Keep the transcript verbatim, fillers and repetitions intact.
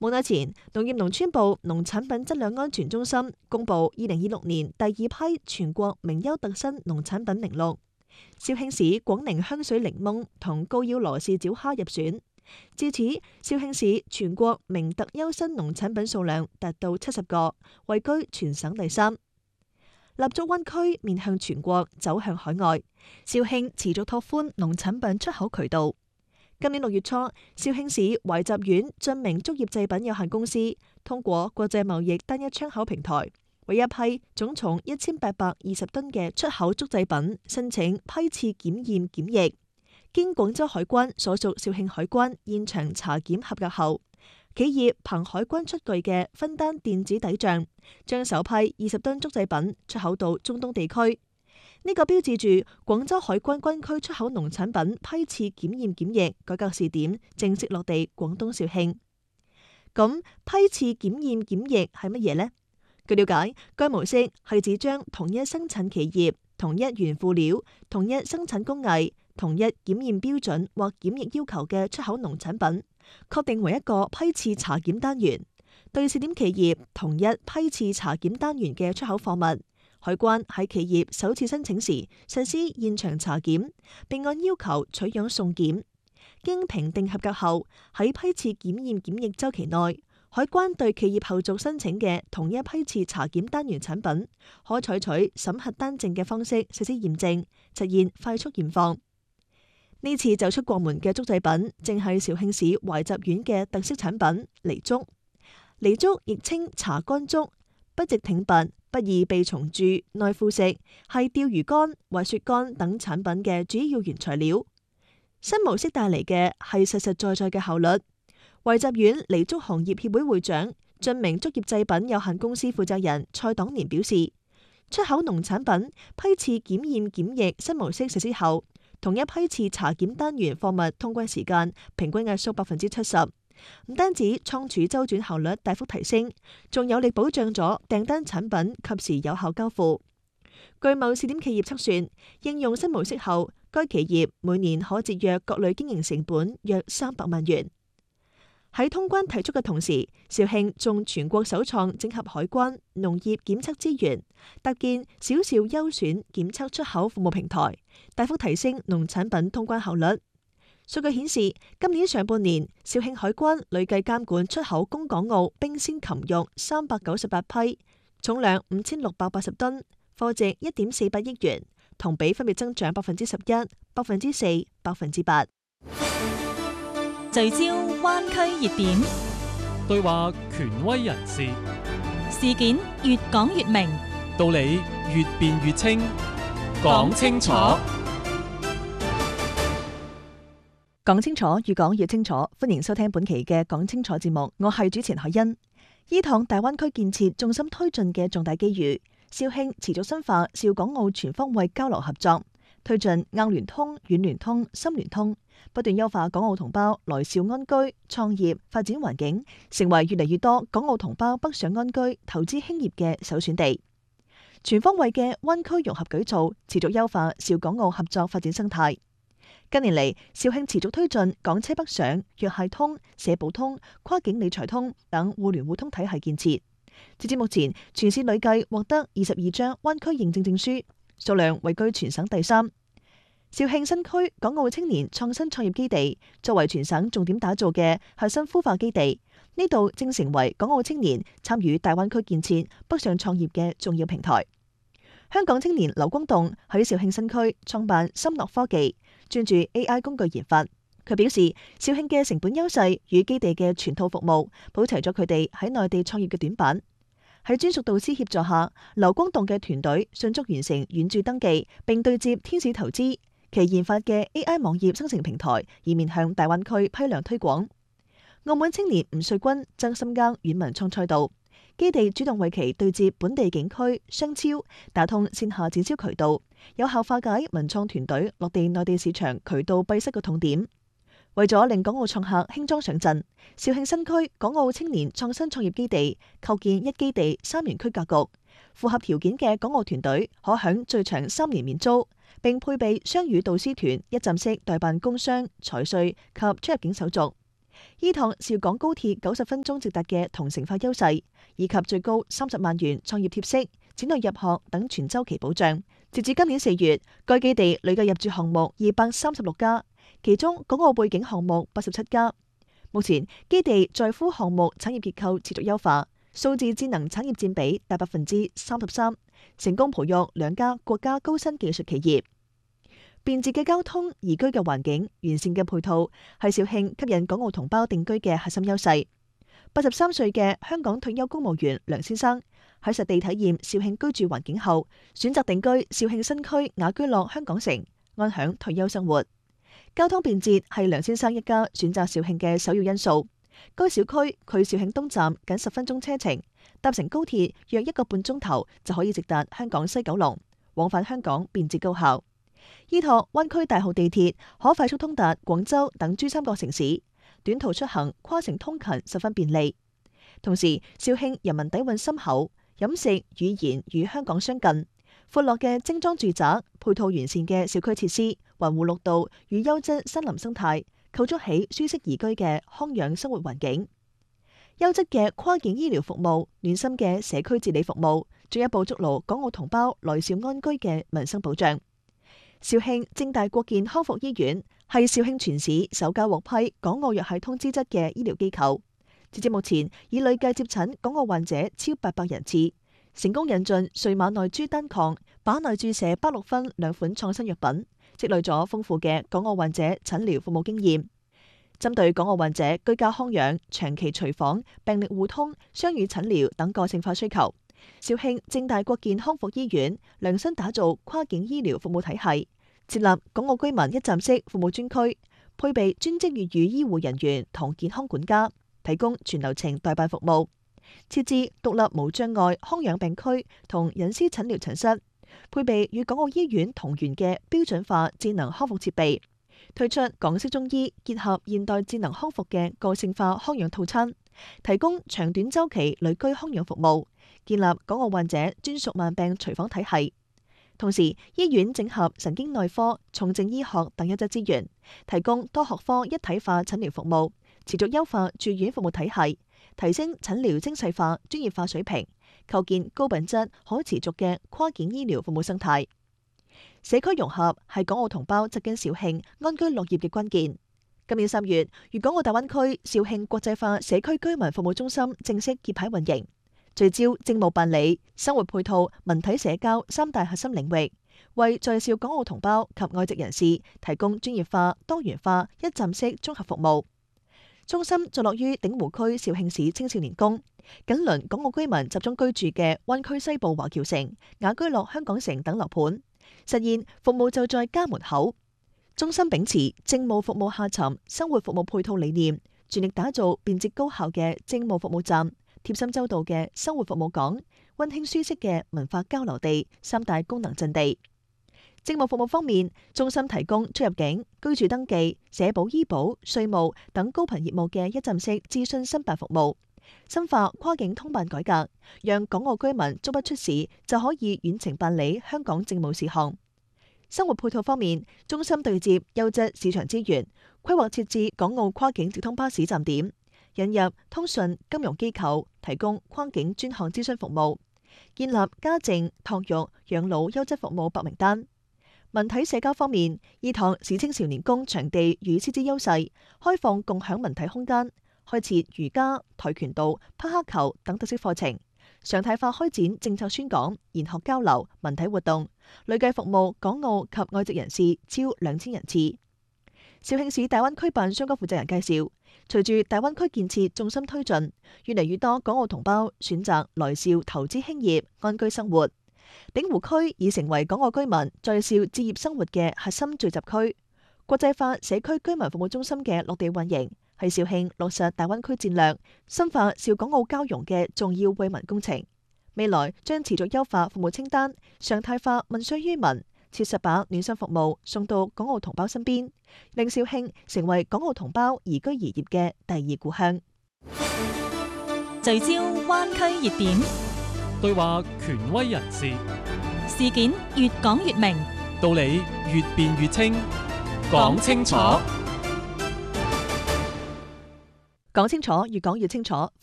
冇耐前，農業農村部農產品質量安全中心公布二零二六年第二批全國名優特新農產品名錄，肇慶市廣寧香水檸檬同高腰羅氏沼蝦入選。至此，肇慶市全國名特優新農產品數量達到七十個，位居全省第三。立足灣區，面向全國，走向海外，肇慶持續拓寬農產品出口渠道。今年六月初，肇慶市懷集縣晉明竹業製品有限公司通過國際貿易單一窗口平台，為一批總重一千八百二十噸嘅出口竹製品申請批次檢驗檢疫，經廣州海關所屬肇慶海關現場查檢合格後，企業憑海關出具嘅分單電子抵賬，將首批二十噸竹製品出口到中東地區。呢個標誌住廣州海關軍區出口農產品批次檢驗檢疫改革試點正式落地廣東肇慶。咁批次檢驗檢疫係乜嘢呢？據了解，該模式係指將同一生產企業、同一原輔料、同一生產工藝、同一檢驗標準或檢疫要求嘅出口農產品，確定為一個批次查檢單元，對試點企業同一批次查檢單元嘅出口貨物，海關喺企業首次申請時實施現場查檢，並按要求取樣送檢。經評定合格後，喺批次檢驗檢疫週期內，海關對企業後續申請嘅同一批次查檢單元產品，可採取審核單證嘅方式實施驗證，實現快速驗放。呢次走出國門嘅竹製品，正係肇慶市懷集縣嘅特色產品梨竹。梨竹亦稱茶乾竹，不直挺拔，不易被蟲蛀，耐腐蝕，係釣魚竿、滑雪竿等產品嘅主要原材料。新模式帶嚟嘅係實實在在嘅效率。懷集縣梨竹行業協會會長、晉明竹業製品有限公司負責人蔡黨年表示，出口農產品批次檢驗檢疫新模式實施後，同一批次查檢單元貨物通關時間平均壓縮百分之七十。唔單止倉儲周轉效率大幅提升，仲有力保障咗訂單產品及時有效交付。據某試點企業測算，應用新模式後，該企業每年可節約各類經營成本約三百萬元。喺通關提速嘅同時，肇慶仲全國首創整合海關、農業檢測資源，搭建小肇優選檢測出口服務平台，大幅提升農產品通關效率。數據顯示，今年上半年，肇慶海關累計監管出口供港澳冰鮮禽肉三百九十八批，重量五千六百八十噸，貨值一點四八億元，同比分別增長百分之十一、百分之四、百分之八。 聚焦灣區熱點， 對話權威人士， 事件越講越明， 道理越辯越清，講清楚。 講清楚，越講越清楚。歡迎收聽本期嘅講清楚節目，我係主持人海欣。依趟大灣區建設重心推進嘅重大機遇，肇慶持續深化肇港澳全方位交流合作，推進硬聯通、軟聯通、深聯通，不斷優化港澳同胞來肇安居、創業、發展環境，成為越嚟越多港澳同胞北上安居、投資興業嘅首選地。全方位嘅灣區融合舉措，持續優化肇港澳合作發展生態。近年嚟，肇慶持續推進港車北上、藥械通、社保通、跨境理財通等互聯互通體系建設。截至目前，全市累計獲得二十二張灣區認證證書，數量位居全省第三。肇慶新區港澳青年創新創業基地作為全省重點打造嘅核心孵化基地，呢度正成為港澳青年參與大灣區建設、北上創業嘅重要平台。香港青年劉光棟喺肇慶新區創辦深樂科技，專注 A I 工具研發。佢表示，肇慶嘅成本優勢與基地嘅全套服務，補齊咗佢哋喺內地創業嘅短板。喺專屬導師協助下，劉光棟嘅團隊迅速完成遠駐登記，並對接天使投資，其研發嘅 A I 網頁生成平台，以面向大灣區批量推廣。澳門青年吳瑞軍爭深耕軟文創賽道。基地主動為其對接本地景區、商超，打通線下展銷渠道，有效化解文創團隊落地內地市場渠道閉塞嘅痛點。為咗令港澳創客輕裝上陣，肇慶新區港澳青年創新創業基地構建一基地三園區格局，符合條件嘅港澳團隊可享最長三年免租，並配備雙語導師團一站式代辦工商、財稅及出入境手續。 依託兆港高鐵九十分鐘直達嘅同城化優勢，以及最高三十萬元創業貼息、子女入學等全週期保障，截至今年四月，該基地累計入駐項目二百三十六家，其中港澳背景項目八十七家。目前基地在呼項目產業結構持續優化，數字智能產業佔比達百分之三十三，成功培育兩家國家高新技術企業。便捷嘅交通、宜居嘅環境、完善嘅配套，係肇慶吸引港澳同胞定居嘅核心優勢。八十三歲嘅香港退休公務員梁先生喺實地體驗肇慶居住環境後，選擇定居肇慶新區雅居樂香港城，安享退休生活。交通便捷係梁先生一家選擇肇慶嘅首要因素。該小區距肇慶東站僅十分鐘車程，搭乘高鐵約一個半鐘頭就可以直達香港西九龍，往返香港便捷高效。依託灣區大號地鐵可快速通達廣州等珠三角城市，短途出行跨城通勤十分便利。同時，肇慶人民底蘊深厚，飲食語言與香港相近，闊落嘅精裝住宅，配套完善嘅小區設施，環湖綠道與優質森林生態，構築起舒適宜居嘅康養生活環境。優質嘅跨境醫療服務，暖心嘅社區治理服務，進一步築牢港澳同胞來肇安居嘅民生保障。肇慶正大國健康復醫院係肇慶全市首家獲批港澳藥系通資質嘅醫療機構，截至目前已累計接診港澳患者超八百人次，成功引進瑞馬內珠單抗、靶內注射巴洛芬兩款創新藥品，積累咗豐富嘅港澳患者診療服務經驗。針對港澳患者居家康養、長期隨訪、病歷互通、雙語診療等個性化需求，肇慶正大國健康復醫院量身打造跨境醫療服務體系，設立港澳居民一站式服務專區，配備專職粵語醫護人員同健康管家，提供全流程代辦服務。設置獨立無障礙康養病區同隱私診療診室，配備與港澳醫院同源嘅標準化智能康復設備。推出港式中醫結合現代智能康復嘅個性化康養套餐，提供長短週期旅居康養服務，建立港澳患者專屬慢病隨訪體系。同時，醫院整合神經內科、重症醫學等優質資源，提供多學科一體化診療服務，持續優化住院服務體系，提升診療精細化、專業化水平，構建高品質、可持續嘅跨境醫療服務生態。社區融合係港澳同胞紮根肇慶安居樂業嘅關鍵。今年三月，粵港澳大灣區肇慶國際化社區居民服務中心正式揭牌運營，聚焦政務辦理、生活配套、文體社交三大核心領域，為在肇港澳同胞及外籍人士提供專業化、多元化、一站式綜合服務。中心坐落於鼎湖區肇慶市青少年宮，緊鄰港澳居民集中居住嘅灣區西部華僑城、雅居樂香港城等樓盤，實現服務就在家門口。中心秉持政務服務下沉、生活服務配套理念，全力打造便捷高效嘅政務服務站、貼心周到嘅生活服務港、溫馨舒適嘅文化交流地三大功能陣地。政務服務方面，中心提供出入境、居住登記、社保醫保、稅務等高頻業務嘅一站式諮詢申辦服務，深化跨境通辦改革，讓港澳居民足不出市就可以遠程辦理香港政務事項。生活配套方面，中心對接優質市場資源，規劃設置港澳跨境直通巴士站點，引入通訊金融機構提供跨境專項諮詢服務，建立家政、托育、養老優質服務白名單。文體社交方面，依託市青少年宮場地與師資優勢，開放共享文體空間，開設瑜伽、跆拳道、匹克球等特色課程，常態化開展政策宣講、研學交流、文體活動，累計服務港澳及外籍人士超兩千人次。肇慶市大灣區辦相關負責人介紹，隨住大灣區建設重心推進，越嚟越多港澳同胞選擇來肇投資興業、安居生活。鼎湖區已成為港澳居民在肇置業生活嘅核心聚集區。國際化社區居民服務中心嘅落地運營，係肇慶落實大灣區戰略、深化肇港澳交融嘅重要惠民工程。未來將持續優化服務清單，常態化問需於民，切實把暖心服務送到港澳同胞身邊，令肇慶成為港澳同胞宜居宜業嘅第二故鄉。 聚焦灣區熱點， 對話權威人士， 事件越講越明， 道理越辯越清，講清楚。 講清楚，越講越清楚。